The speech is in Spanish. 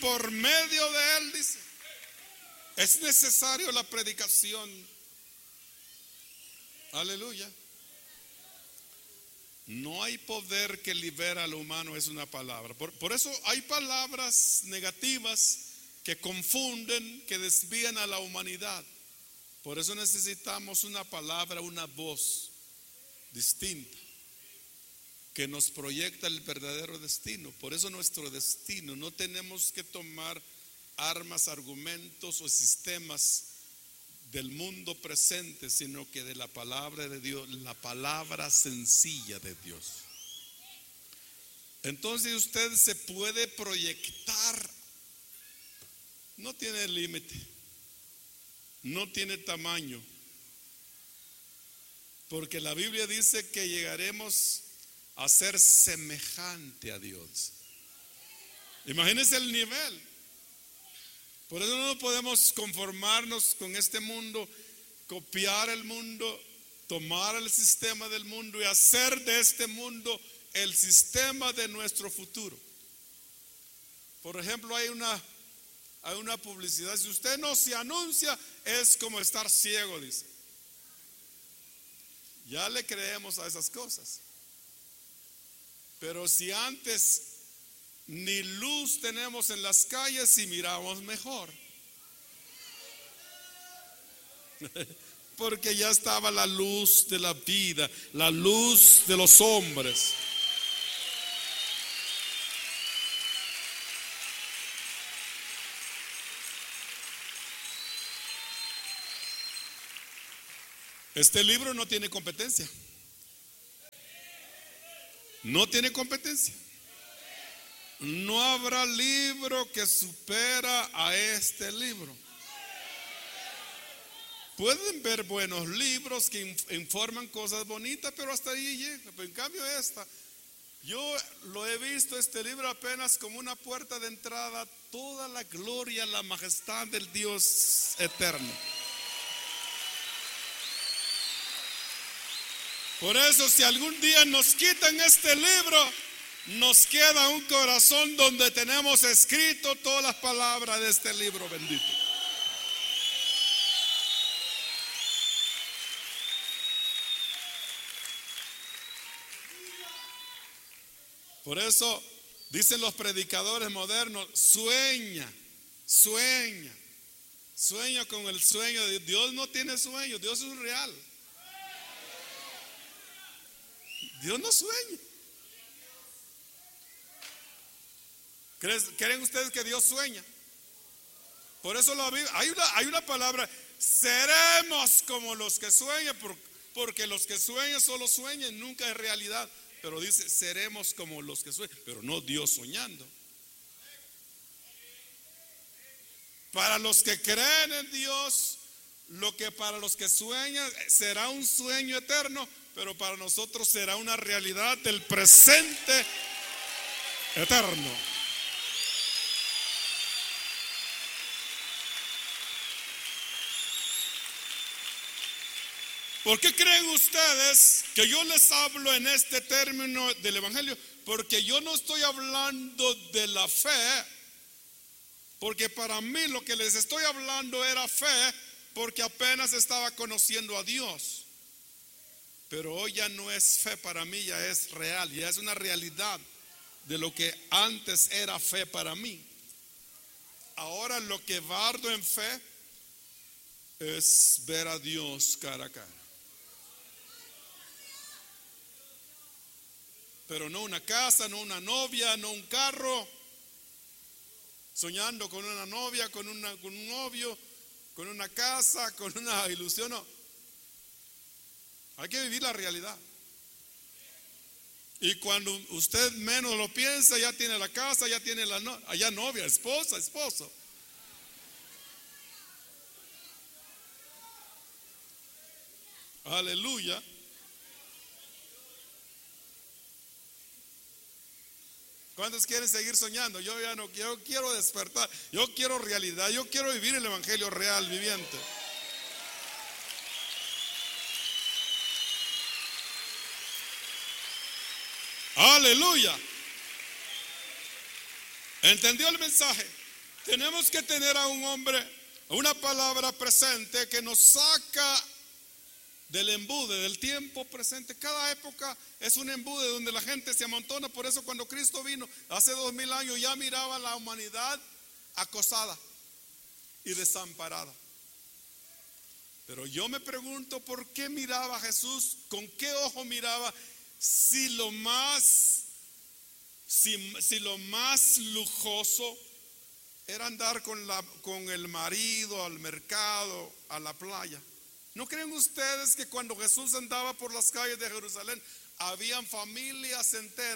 por medio de él, dice. Es necesario la predicación. Aleluya. No hay poder que libera al humano, es una palabra. Por eso hay palabras negativas que confunden, que desvían a la humanidad. Por eso necesitamos una palabra, una voz distinta que nos proyecta el verdadero destino. Por eso nuestro destino, no tenemos que tomar armas, argumentos o sistemas del mundo presente, sino que de la palabra de Dios, la palabra sencilla de Dios. Entonces usted se puede proyectar, no tiene límite, no tiene tamaño, porque la Biblia dice que llegaremos a ser semejante a Dios. Imagínense el nivel. Por eso no podemos conformarnos con este mundo, copiar el mundo, tomar el sistema del mundo y hacer de este mundo el sistema de nuestro futuro. Por ejemplo, hay una publicidad: si usted no se anuncia, es como estar ciego, dice. Ya le creemos a esas cosas. Pero si antes ni luz tenemos en las calles y miramos mejor, porque ya estaba la luz de la vida, la luz de los hombres. Este libro no tiene competencia. No tiene competencia. No habrá libro que supera a este libro. Pueden ver buenos libros que informan cosas bonitas, pero hasta ahí llega. Pero en cambio yo lo he visto, este libro, apenas como una puerta de entrada a toda la gloria, la majestad del Dios eterno. Por eso, si algún día nos quitan este libro, nos queda un corazón donde tenemos escrito todas las palabras de este libro bendito. Por eso dicen los predicadores modernos: sueña con el sueño de Dios. Dios no tiene sueño, Dios es real. Dios no sueña. ¿Creen ustedes que Dios sueña? Por eso hay una palabra: seremos como los que sueñan, porque los que sueñan solo sueñan, nunca es realidad. Pero dice: seremos como los que sueñan, pero no Dios soñando. Para los que creen en Dios, lo que para los que sueñan será un sueño eterno, pero para nosotros será una realidad del presente eterno. ¿Por qué creen ustedes que yo les hablo en este término del evangelio? Porque yo no estoy hablando de la fe, porque para mí lo que les estoy hablando era fe, porque apenas estaba conociendo a Dios. Pero hoy ya no es fe para mí, ya es real, ya es una realidad de lo que antes era fe para mí. Ahora lo que bardo en fe es ver a Dios cara a cara. Pero no una casa, no una novia, no un carro. Soñando con una novia, con un novio, con una casa, con una ilusión. No. Hay que vivir la realidad. Y cuando usted menos lo piensa, ya tiene la casa, ya tiene allá novia, esposa, esposo. Aleluya. ¿Cuántos quieren seguir soñando? Yo ya no quiero despertar. Yo quiero realidad. Yo quiero vivir el evangelio real, viviente. Aleluya. ¿Entendió el mensaje? Tenemos que tener a un hombre, una palabra presente que nos saca del embude, del tiempo presente. Cada época es un embude donde la gente se amontona. Por eso cuando Cristo vino hace 2000 años ya miraba a la humanidad acosada y desamparada. Pero yo me pregunto por qué miraba a Jesús, con qué ojo miraba, si lo más lujoso era andar con el marido al mercado, a la playa. ¿No creen ustedes que cuando Jesús andaba por las calles de Jerusalén habían familias enteras